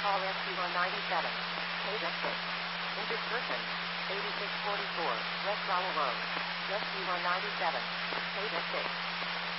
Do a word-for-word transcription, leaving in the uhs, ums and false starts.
call S T one ninety-seven. Pay the six. Interspersion. eighty-six forty-four, West Rowell Road. S T one ninety-seven. Pay the six.